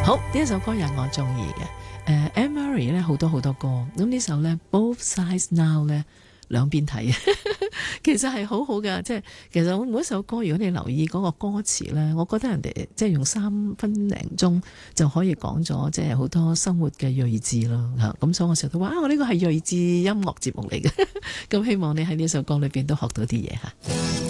好，呢一首歌又我中意嘅，Anne Murray 咧好多好多歌，咁呢首咧 Both Sides Now 咧兩邊睇，其實係好好㗎，即係其實每一首歌如果你留意嗰個歌詞咧，我覺得人哋即係用3分零鐘就可以講咗即係好多生活嘅睿智咯嚇，咁所以我成日都話我呢個係睿智音樂節目嚟嘅，咁希望你喺呢首歌裏邊都學到啲嘢嚇。